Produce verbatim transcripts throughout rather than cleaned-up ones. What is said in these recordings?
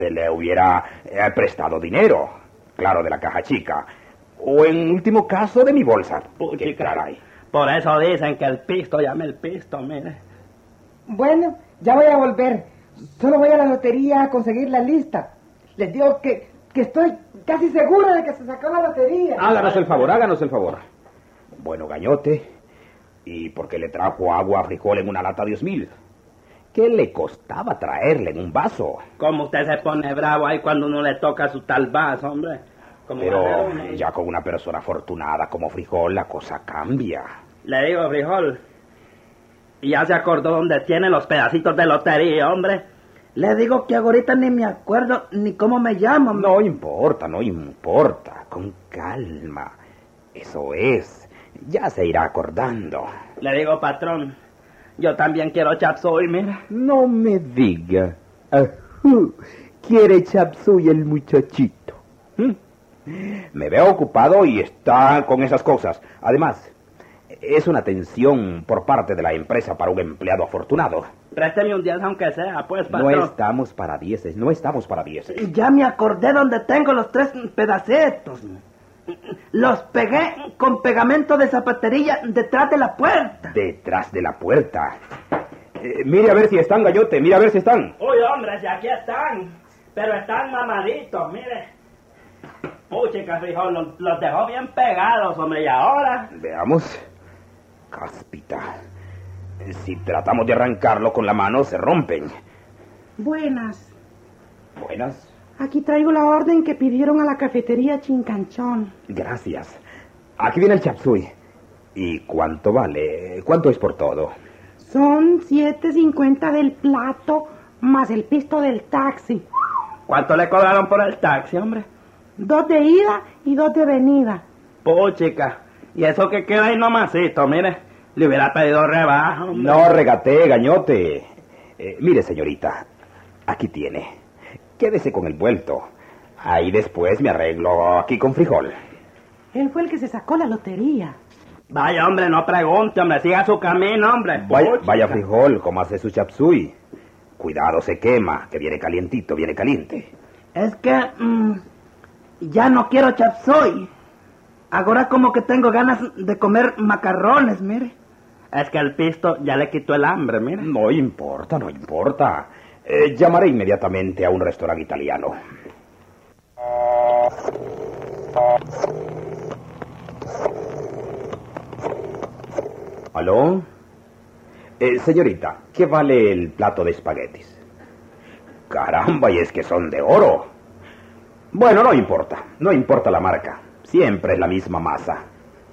le hubiera eh, prestado dinero, claro, de la caja chica, o en último caso de mi bolsa. ¿Qué caray? Por eso dicen que el pisto llama el pisto, mire. Bueno, ya voy a volver. Solo voy a la lotería a conseguir la lista. Les digo que, que estoy casi segura de que se sacó la lotería. Háganos el favor, háganos el favor. Bueno, Gañote, ¿y por qué le trajo agua, frijol en una lata de diez mil? ¿Qué le costaba traerle en un vaso? Como usted se pone bravo ahí cuando uno le toca su tal vaso, hombre. Como Pero ya con una persona afortunada como Frijol, la cosa cambia. Le digo, Frijol, y ya se acordó dónde tiene los pedacitos de lotería, hombre. Le digo que ahorita ni me acuerdo ni cómo me llamo. No importa, no importa. Con calma. Eso es. Ya se irá acordando. Le digo, patrón, yo también quiero chop suey, mira. No me diga. Ajú. Quiere chop suey el muchachito. ¿Mm? Me veo ocupado y está con esas cosas. Además, es una atención por parte de la empresa para un empleado afortunado. Présteme un diez aunque sea, pues, patrón. No estamos para dieces, no estamos para dieces. Ya me acordé donde tengo los tres pedacitos. Los pegué con pegamento de zapatería detrás de la puerta. ¿Detrás de la puerta? Eh, mire a ver si están, Gañote, mire a ver si están. Uy, hombre, si aquí están. Pero están mamaditos, mire. Uy, chica, Frijol, los, los dejó bien pegados, hombre, y ahora... Veamos. Cáspita. Si tratamos de arrancarlo con la mano, se rompen. Buenas. Buenas. Aquí traigo la orden que pidieron a la cafetería Chincanchón. Gracias. Aquí viene el chop suey. ¿Y cuánto vale? ¿Cuánto es por todo? Son siete cincuenta del plato más el pisto del taxi. ¿Cuánto le cobraron por el taxi, hombre? Dos de ida y dos de venida. Puchica, y eso que queda ahí nomasito, mire, le hubiera pedido rebaja, hombre. No regatee, Gañote. Eh, mire, señorita, aquí tiene. Quédese con el vuelto. Ahí después me arreglo aquí con Frijol. Él fue el que se sacó la lotería. Vaya, hombre, no pregunte, hombre, siga su camino, hombre. Vaya, vaya Frijol, ¿cómo hace su chop suey? Cuidado, se quema, que viene calientito, viene caliente. Es que... Mmm, ya no quiero chop suey. Ahora como que tengo ganas de comer macarrones, mire. Es que el pisto ya le quitó el hambre, mire. No importa, no importa. Eh, llamaré inmediatamente a un restaurante italiano. ¿Aló? Eh, señorita, ¿qué vale el plato de espaguetis? Caramba, y es que son de oro. Bueno, no importa, no importa la marca. Siempre es la misma masa.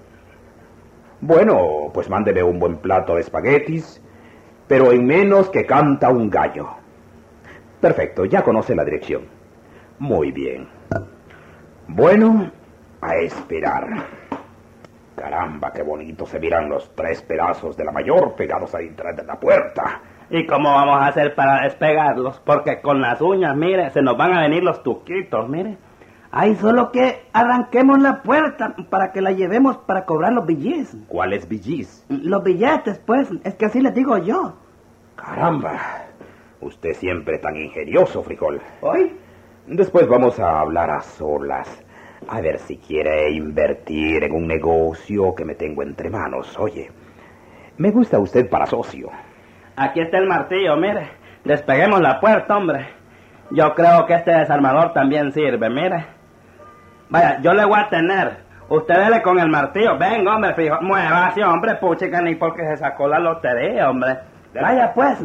Bueno, pues mándeme un buen plato de espaguetis, pero en menos que canta un gallo. Perfecto, ya conoce la dirección. Muy bien. Bueno, a esperar. Caramba, qué bonito se miran los tres pedazos de la mayor pegados ahí detrás de la puerta. ¿Y cómo vamos a hacer para despegarlos? Porque con las uñas, mire, se nos van a venir los tuquitos, mire. Hay solo que arranquemos la puerta para que la llevemos para cobrar los billetes. ¿Cuáles billetes? Los billetes, pues, es que así les digo yo. Caramba, usted siempre tan ingenioso, Frijol. ¿Hoy? Después vamos a hablar a solas. A ver si quiere invertir en un negocio que me tengo entre manos. Oye, me gusta usted para socio. Aquí está el martillo, mire. Despeguemos la puerta, hombre. Yo creo que este desarmador también sirve, mire. Vaya, yo le voy a tener. Usted dele con el martillo. Venga, hombre, fijo. Muévase, hombre, puchica, ni porque se sacó la lotería, hombre. Vaya, pues.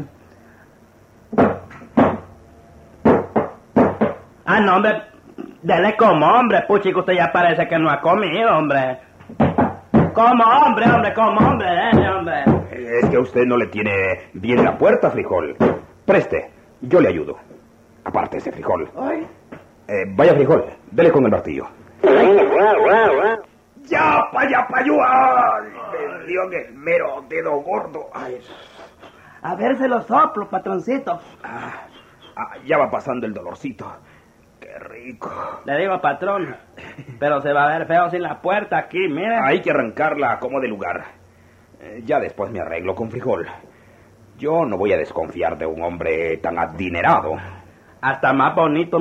Ah, no, hombre. Dele como, hombre, puchica, usted ya parece que no ha comido, hombre. Como hombre, hombre, como hombre, dele, hombre. Es que usted no le tiene bien la puerta, Frijol. Preste, yo le ayudo. Apártese, Frijol. ¿Ay? Eh, vaya, Frijol, dele con el martillo. ¡Ya, pa' allá, pa' allá! Me dio en el mero dedo gordo. Ay. A ver, se lo soplo, patroncito. Ah, ah, ya va pasando el dolorcito. ¡Qué rico! Le digo, patrón, pero se va a ver feo sin la puerta aquí, mire. Hay que arrancarla como de lugar. Eh, ya después me arreglo con Frijol. Yo no voy a desconfiar de un hombre tan adinerado. Hasta más bonito